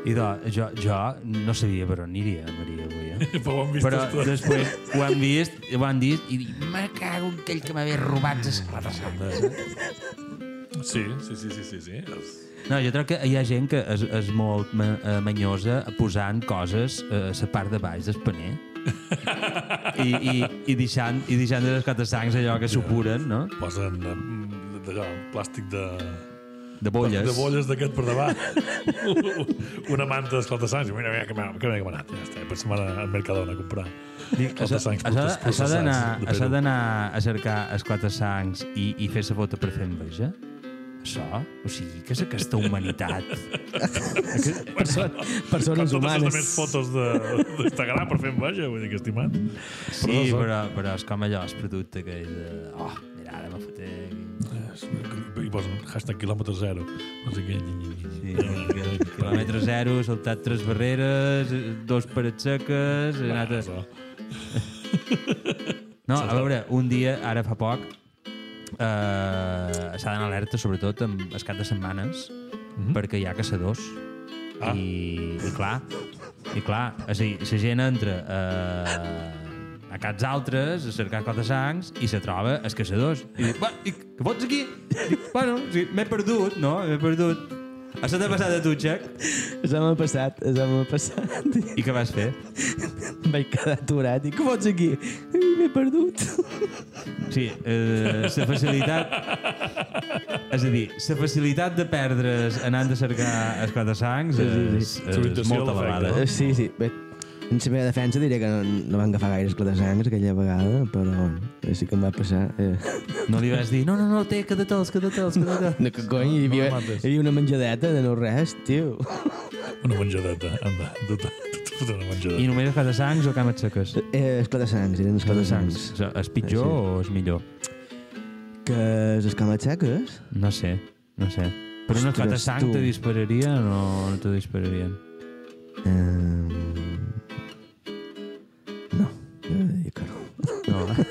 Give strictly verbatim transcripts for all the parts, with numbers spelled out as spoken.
I doncs, jo, jo no sabia per on aniria, Maria, avui, eh? Però ho han vist Però tots. després ho han vist, ho han dit i dic, me cago en aquell que m'havia robat les clatassangs. Sí, sí, sí, sí, sí, sí. No, jo crec que hi ha gent que és, és molt ma, uh, manyosa posant coses a la part de baix del paner i, i, i deixant, i deixant de les clatassangs allò que supuren, no? Posen d'allò, plàstic de... De bolles. De bolles d'aquest per davant. Una manta d'esclatassangs. Mira, mira, que m'ha que m'ha anat. Ja està, per anar al Mercadona a comprar. Esclatassangs processats. Això d'anar a cercar esclatassangs i, i fer la foto per fer enveja? Això? O sigui, què és aquesta humanitat? Person, persones com humanes. totes les més fotos d'Instagram per fer enveja, vull dir que estimat. Sí, però, però és com allò, el producte que de... Oh, mira, ara me foté... I posen hashtag quilòmetre zero. No sé què. Sí, quilòmetre zero, saltat tres barreres, dos parets seques... He anat a... No, a veure, un dia, ara fa poc, Uh, s'ha d'anar alerta sobretot amb el cap de setmanes mm-hmm. perquè hi ha caçadors ah. I, i clar i clar, és a dir, la gent entra uh, a cats altres a cercar clatassangs i se troba els caçadors i dic, i, què fots aquí? Dic, bueno, sí, m'he perdut, no? M'he perdut. Això t'ha passat a tu, Xac? Això m'ha passat, això m'ha passat. I què vas fer? Vaig quedar aturat i què fots aquí? M'he perdut. Sí, eh, la facilitat... És a dir, la facilitat de perdre's anant a cercar els clatassangs és, és, és molt elevada. No? Sí, sí. Bé, en la meva defensa diré que no, no van agafar gaire clatassangs aquella vegada, però sí que em va passar. Eh. No li vas dir, no, no, no, té, queda-te'ls, queda-te'ls, queda-te'ls. No, que cony, hi havia, hi havia una menjadeta de no res, tio. Una menjadeta, anda, tota, tota una menjadeta. I només clatassangs o cames seques? Eh, els clatassangs, eren els clatassangs. És pitjor sí. o és millor? Que les cames seques? No sé, no sé. Però una clatassangs te dispararien o no te dispararien? Um... No, jo diria que no. No, eh?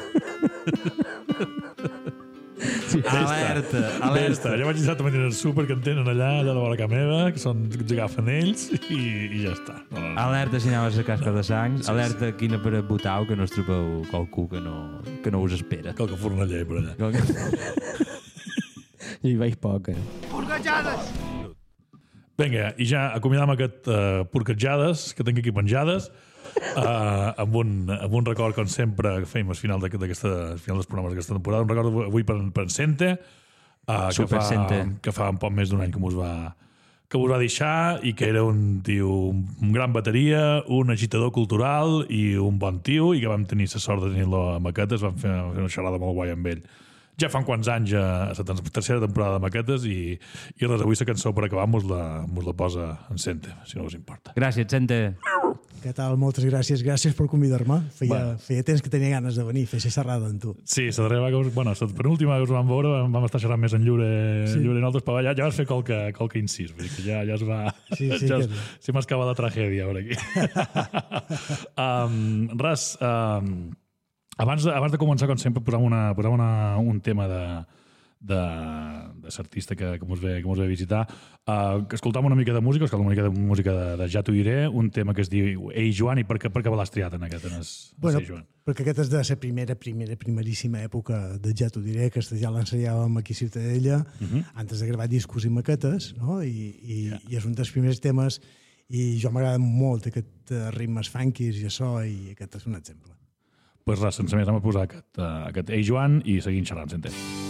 Sí, alerta, alerta. Jo vaig estar també en el súper que en tenen allà, allà de la meva, que són que agafen ells i, i ja està. No, no. Alerta si anaves a casca de sang, sí, alerta sí. Quina paret botau que no es trobeu qualcú que no, que no us espera. Qualque forneller per allà. Qualque... I hi veig poc, eh? Porquejades! Vinga, i ja acomiadam aquest uh, porquejades que tinc aquí penjades uh, amb, un, amb un record, com sempre, que fèiem al final, d'aquesta, al final dels programes d'aquesta temporada, un record avui per, per Sente, uh, que, fa, Sente. que fa un poc més d'un any que us va que us va deixar i que era un tio, un gran bateria, un agitador cultural i un bon tio, i que vam tenir la sort de tenir-lo a Maquetes, vam fer, fer una xerrada molt guai amb ell. Ja fa quants anys a la tercera temporada de Maquetes i, i res, avui la cançó per acabar mos la, mos la posa en Sente, si no us importa. Gràcies, Sente. Què tal? Moltes gràcies. Gràcies per convidar-me. Feia, bueno. feia temps que tenia ganes de venir a fer la xerrada amb tu. Sí, la darrera vegada, bueno, la penúltima que us vam veure vam estar xerrant més en lliure, sí. lliure i nosaltres, però ja, ja vas fer qualque, qualque incís, vull dir que ja, ja es va... Sí, sí, ja es, se m'escava la tragèdia ara aquí. um, res... Um, Abans de, abans de començar, com sempre, posam, una, posam una, un tema de, de, de l'artista que, que mos ve, que mos ve a visitar. Uh, escoltam una mica de música, escoltam una mica de música de, de Ja t'ho diré, un tema que es diu Ei, Joan, i per què, per què l'has triat en aquest? En es, bueno, Joan? Perquè aquest és de la primera, primera, primeríssima època de Ja t'ho diré, que ja l'ensaiàvem aquí a Ciutadella, uh-huh. antes de gravar discos i maquetes, no? I, i, yeah. i és un dels primers temes, i jo m'agrada molt aquest ritmes funkis i això, i aquest és un exemple. Pues res, sense més, anem a posar aquest, uh, aquest Ei Joan i seguim xerrant, s'entén.